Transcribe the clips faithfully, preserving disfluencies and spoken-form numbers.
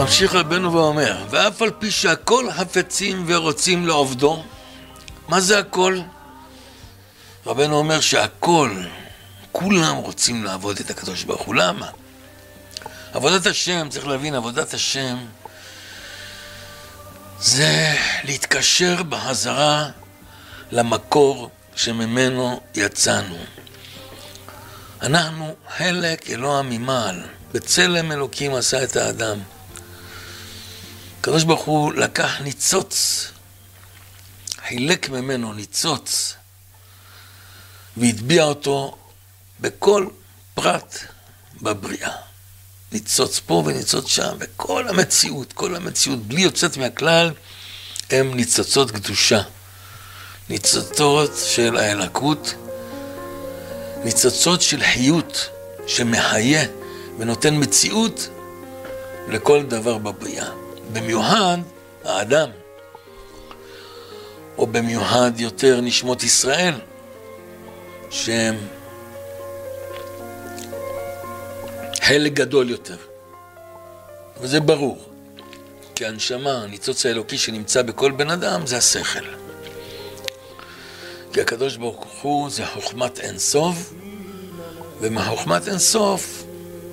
ממשיך רבנו ואומר, ואף על פי שהכל חפצים ורוצים לעובדו. מה זה הכל? רבנו אומר שהכל, כולם רוצים לעבוד את הקדוש ברוך הוא. למה? עבודת השם, צריך להבין, עבודת השם זה להתקשר בחזרה למקור שממנו יצאנו. אנחנו חלק אלוה ממעל, בצלם אלוקים עשה את האדם. הקדוש ברוך הוא לקח ניצוץ, חילק ממנו ניצוץ, והטביע אותו בכל פרט בבריאה. ניצוץ פה וניצוץ שם, וכל המציאות, כל המציאות, בלי יוצאת מהכלל, הם ניצוצות קדושה. ניצוצות של האלוקות, ניצוצות של חיות, שמחיה ונותן מציאות לכל דבר בבריאה. במיוחד האדם, או במיוחד יותר נשמות ישראל, שהם חלק גדול יותר. וזה ברור, כי הנשמה, הניצוץ האלוקי שנמצא בכל בן אדם, זה השכל. כי הקדוש ברוך הוא זה חוכמת אינסוף, ומחוכמת אינסוף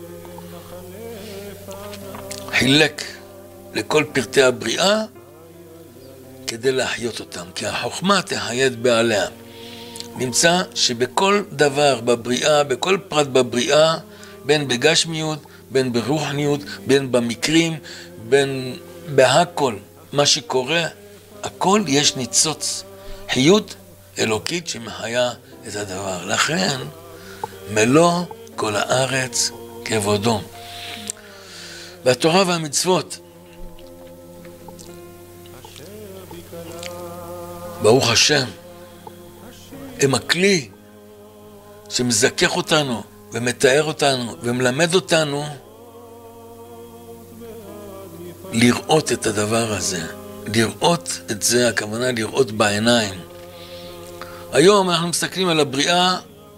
חילק לכל פרטי הבריאה כדי להחיות אותם, כי החוכמה תחיה את בעליה. נמצא שבכל דבר בבריאה, בכל פרט בבריאה, בין בגשמיות, בין ברוחניות, בין במקרים, בין בהכל, מה שקורה, הכל יש ניצוץ חיות אלוקית שמחיה את הדבר. לכן מלוא כל הארץ כבודו. והתורה והמצוות, ברוך השם, הם הכלי שמזכך אותנו ומתאר אותנו ומלמד אותנו לראות את הדבר הזה. לראות את זה, הכוונה לראות בעיניים. היום אנחנו מסתכלים על הבריאה,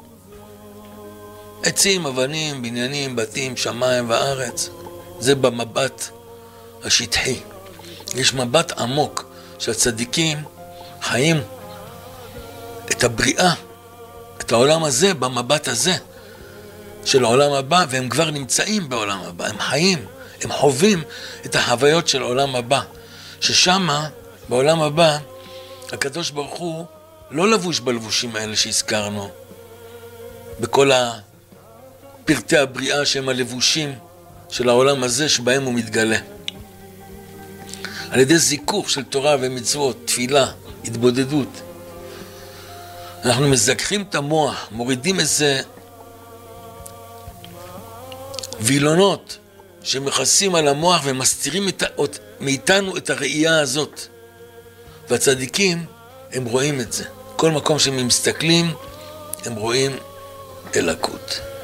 עצים, אבנים, בניינים, בתים, שמיים וארץ. זה במבט השטחי. יש מבט עמוק שהצדיקים חיים את הבריאה, את העולם הזה במבט הזה של העולם הבא, והם כבר נמצאים בעולם הבא, הם חיים, הם חווים את החוויות של העולם הבא, ששמה בעולם הבא הקדוש ברוך הוא לא לבוש בלבושים האלה שהזכרנו, בכל הפרטי הבריאה שהם הלבושים של העולם הזה שבהם הוא מתגלה. על ידי זיכוך של תורה ומצוות, תפילה, התבודדות, אנחנו מזכחים את המוח, מורידים איזה וילונות שמכסים על המוח ומסתירים את, מאיתנו את הראייה הזאת. והצדיקים, הם רואים את זה. כל מקום שהם מסתכלים, הם רואים אלוקות.